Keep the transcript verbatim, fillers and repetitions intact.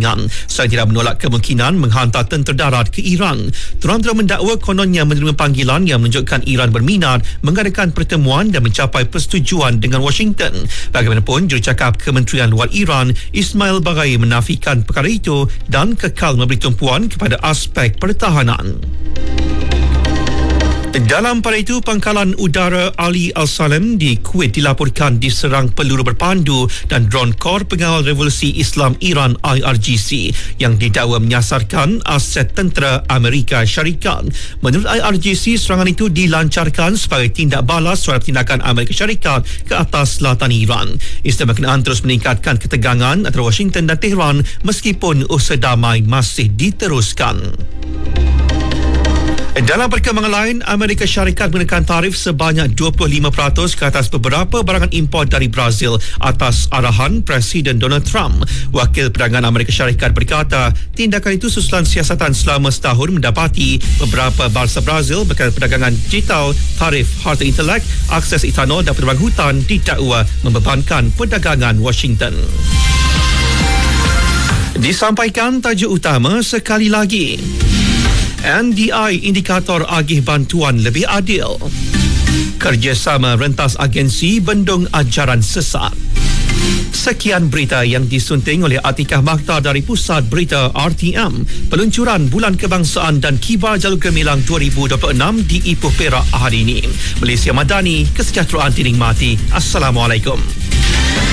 ringan. Selain tidak menolak kemungkinan menghantar tentera darat ke Iran, Trump telah mendakwa kononnya menerima panggilan yang menunjukkan Iran berminat mengadakan pertemuan dan mencapai persetujuan dengan Washington. Bagaimanapun, jurucakap Kementerian Luar Iran Ismail Baghai menafikan perkara itu dan kekal memberi tumpuan kepada aspek pertahanan. Dalam pada itu, Pangkalan Udara Ali Al-Salem di Kuwait dilaporkan diserang peluru berpandu dan dron Kor Pengawal Revolusi Islam Iran I R G C yang didakwa menyasarkan aset tentera Amerika Syarikat. Menurut I R G C, serangan itu dilancarkan sebagai tindak balas terhadap tindakan Amerika Syarikat ke atas selatan Iran. Istilah berkenaan terus meningkatkan ketegangan antara Washington dan Tehran meskipun usaha damai masih diteruskan. Dalam perkembangan lain, Amerika Syarikat menekan tarif sebanyak dua puluh lima peratus ke atas beberapa barangan import dari Brazil atas arahan Presiden Donald Trump. Wakil Perdagangan Amerika Syarikat berkata, tindakan itu susulan siasatan selama setahun mendapati beberapa bangsa Brazil berkaitan perdagangan digital, tarif harta intelek, akses etanol dan penerbang hutan didakwa membebankan perdagangan Washington. Disampaikan tajuk utama sekali lagi. N D I indikator agih bantuan lebih adil. Kerjasama rentas agensi bendung ajaran sesat. Sekian berita yang disunting oleh Atikah Makhtar dari Pusat Berita R T M. Peluncuran Bulan Kebangsaan dan Kibar Jalur Gemilang dua ribu dua puluh enam di Ipoh Perak hari ini. Malaysia Madani, kesejahteraan dinikmati. Assalamualaikum.